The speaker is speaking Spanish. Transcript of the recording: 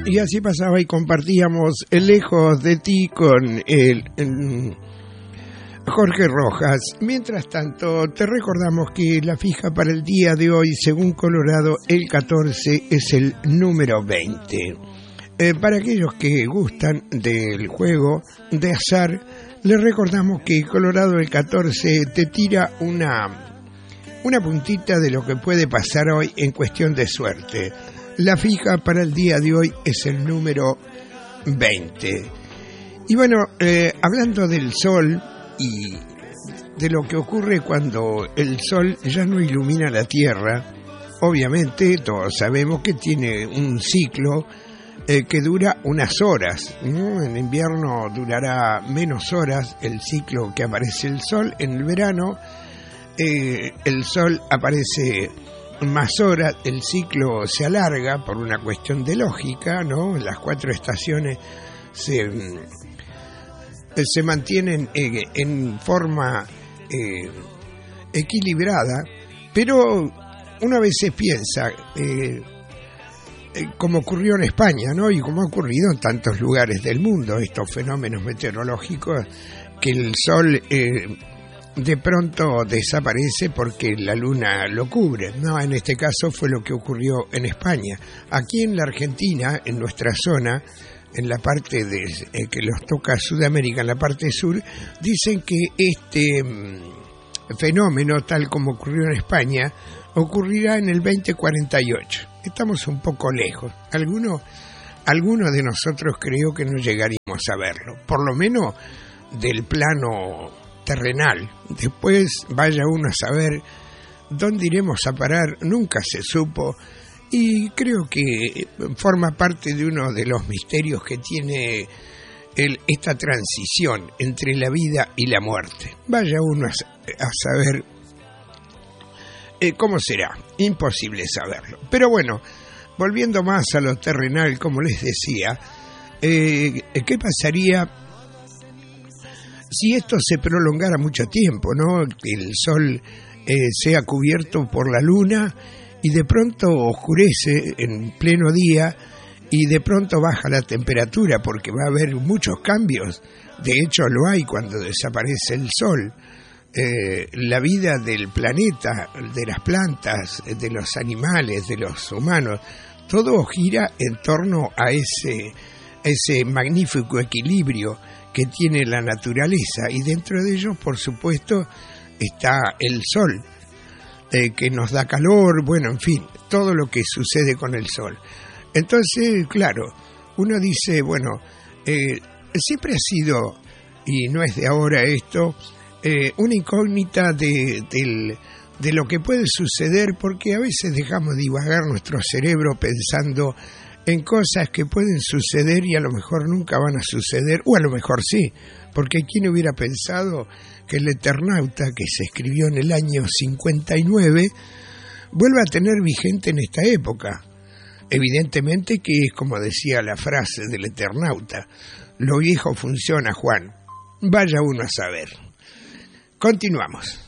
Y así pasaba y compartíamos Lejos de ti con Jorge Rojas. Mientras tanto, te recordamos que la fija para el día de hoy, según Colorado, el 14 es el número 20. Para aquellos que gustan del juego de azar, les recordamos que Colorado el 14 te tira una puntita de lo que puede pasar hoy en cuestión de suerte. La fija para el día de hoy es el número 20. Y bueno, hablando del sol y de lo que ocurre cuando el sol ya no ilumina la Tierra, obviamente todos sabemos que tiene un ciclo que dura unas horas, ¿no? En invierno durará menos horas el ciclo que aparece el sol. En el verano el sol aparece más horas, el ciclo se alarga por una cuestión de lógica, ¿no? Las 4 estaciones se mantienen en forma equilibrada, pero una vez se piensa, como ocurrió en España, ¿no? Y como ha ocurrido en tantos lugares del mundo, estos fenómenos meteorológicos, que el sol de pronto desaparece porque la luna lo cubre. No, en este caso fue lo que ocurrió en España. Aquí en la Argentina, en nuestra zona, en la parte que los toca Sudamérica, en la parte sur, dicen que este fenómeno, tal como ocurrió en España, ocurrirá en el 2048. Estamos un poco lejos. Algunos de nosotros creo que no llegaríamos a verlo, por lo menos del plano terrenal. Después vaya uno a saber dónde iremos a parar, nunca se supo, y creo que forma parte de uno de los misterios que tiene esta transición entre la vida y la muerte. Vaya uno a saber cómo será, imposible saberlo. Pero bueno, volviendo más a lo terrenal, como les decía, ¿qué pasaría si esto se prolongara mucho tiempo, ¿no? Que el sol sea cubierto por la luna y de pronto oscurece en pleno día y de pronto baja la temperatura, porque va a haber muchos cambios. De hecho lo hay cuando desaparece el sol. La vida del planeta, de las plantas, de los animales, de los humanos, todo gira en torno a ese magnífico equilibrio que tiene la naturaleza, y dentro de ellos, por supuesto, está el sol, que nos da calor, bueno, en fin, todo lo que sucede con el sol. Entonces, claro, uno dice, bueno, siempre ha sido, y no es de ahora esto, una incógnita de lo que puede suceder, porque a veces dejamos divagar nuestro cerebro pensando en cosas que pueden suceder y a lo mejor nunca van a suceder, o a lo mejor sí, porque ¿quién hubiera pensado que el Eternauta, que se escribió en el año 59, vuelva a tener vigente en esta época? Evidentemente que es como decía la frase del Eternauta: lo viejo funciona, Juan. Vaya uno a saber. Continuamos.